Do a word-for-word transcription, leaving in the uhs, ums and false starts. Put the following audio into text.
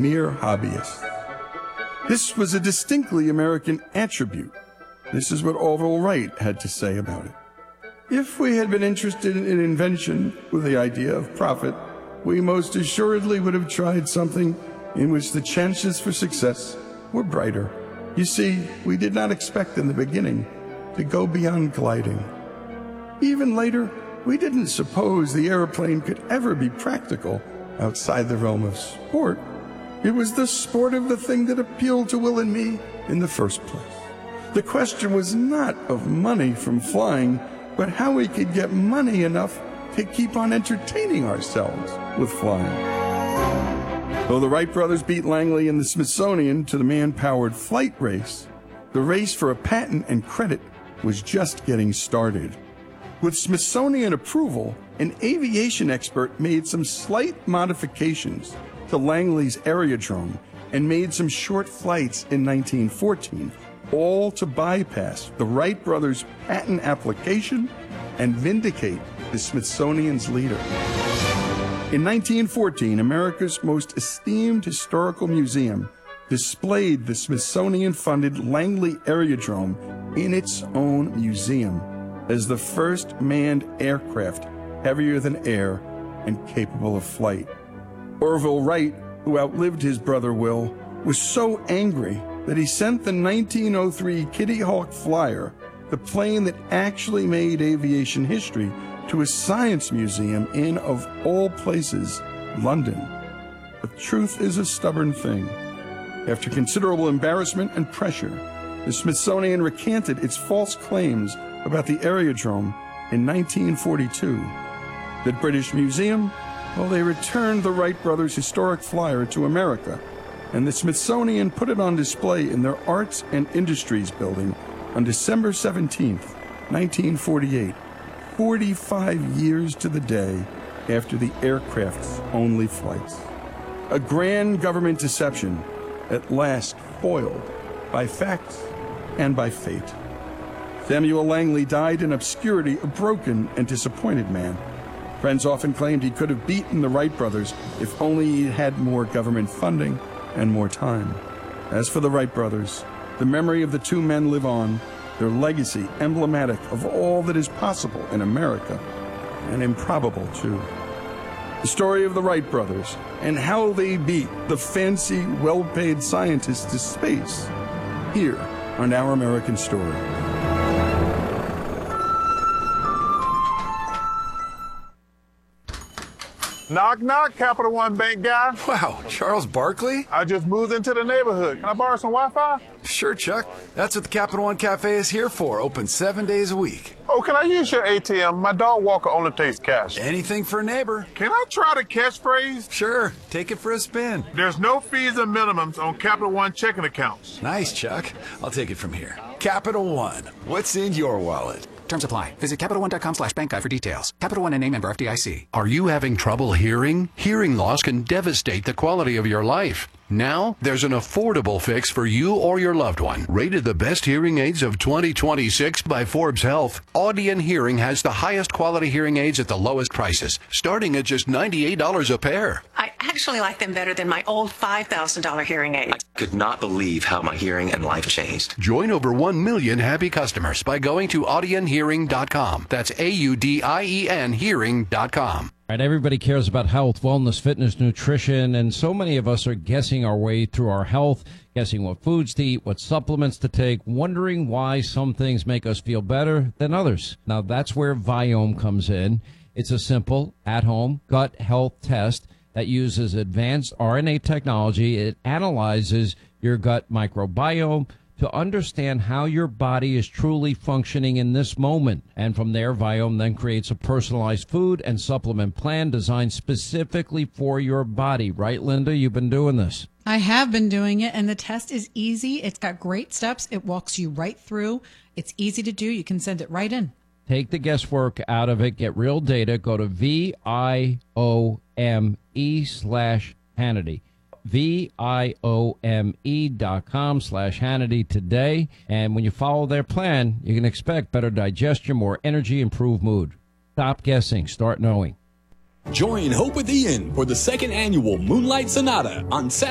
mere hobbyists. This was a distinctly American attribute. This is what Orville Wright had to say about it. If we had been interested in invention with the idea of profit, we most assuredly would have tried something in which the chances for success were brighter. You see, we did not expect in the beginning to go beyond gliding. Even later, we didn't suppose the airplane could ever be practical outside the realm of sport. It was the sport of the thing that appealed to Will and me in the first place. The question was not of money from flying, but how we could get money enough to keep on entertaining ourselves with flying. Though the Wright brothers beat Langley and the Smithsonian to the man-powered flight race, the race for a patent and credit was just getting started. With Smithsonian approval, an aviation expert made some slight modifications to Langley's Aerodrome and made some short flights in nineteen fourteen, all to bypass the Wright brothers' patent application and vindicate the Smithsonian's leader. In nineteen fourteen, America's most esteemed historical museum displayed the Smithsonian-funded Langley Aerodrome in its own museum as the first manned aircraft heavier than air and capable of flight. Orville Wright, who outlived his brother Will, was so angry that he sent the nineteen oh three Kitty Hawk Flyer, the plane that actually made aviation history, to a science museum in, of all places, London. But truth is a stubborn thing. After considerable embarrassment and pressure, the Smithsonian recanted its false claims about the Aerodrome in nineteen forty-two. The British Museum, well, they returned the Wright brothers' historic flyer to America, and the Smithsonian put it on display in their Arts and Industries building on December seventeenth, nineteen forty-eight, forty-five years to the day after the aircraft's only flights. A grand government deception, at last foiled by facts and by fate. Samuel Langley died in obscurity, a broken and disappointed man. Friends often claimed he could have beaten the Wright brothers if only he had more government funding and more time. As for the Wright brothers, the memory of the two men live on, their legacy emblematic of all that is possible in America, and improbable too. The story of the Wright brothers and how they beat the fancy, well-paid scientists to space, here on Our American Story. Knock, knock, Capital One Bank guy. Wow, Charles Barkley? I just moved into the neighborhood. Can I borrow some Wi-Fi? Sure, Chuck. That's what the Capital One Cafe is here for, open seven days a week. Oh, can I use your A T M? My dog walker only takes cash. Anything for a neighbor. Can I try the catchphrase? Sure, take it for a spin. There's no fees and minimums on Capital One checking accounts. Nice, Chuck. I'll take it from here. Capital One, what's in your wallet? Terms apply. Visit CapitalOne.com slash bank guide for details. Capital One N A member F D I C. Are you having trouble hearing? Hearing loss can devastate the quality of your life. Now, there's an affordable fix for you or your loved one. Rated the best hearing aids of twenty twenty-six by Forbes Health, Audion Hearing has the highest quality hearing aids at the lowest prices, starting at just ninety-eight dollars a pair. I actually like them better than my old five thousand dollars hearing aid. I could not believe how my hearing and life changed. Join over one million happy customers by going to audion hearing dot com. That's A U D I E N hearing dot com. Right, everybody cares about health, wellness, fitness, nutrition, and so many of us are guessing our way through our health, guessing what foods to eat, what supplements to take, wondering why some things make us feel better than others. Now, that's where Viome comes in. It's a simple, at-home gut health test that uses advanced R N A technology. It analyzes your gut microbiome to understand how your body is truly functioning in this moment. And from there, Viome then creates a personalized food and supplement plan designed specifically for your body. Right, Linda? You've been doing this. I have been doing it, and the test is easy. It's got great steps. It walks you right through. It's easy to do. You can send it right in. Take the guesswork out of it. Get real data. Go to V I O M E slash Hannity. V I O M E dot com slash Hannity today. And when you follow their plan, you can expect better digestion, more energy, improved mood. Stop guessing. Start knowing. Join Hope at the Inn for the second annual Moonlight Sonata on Saturday.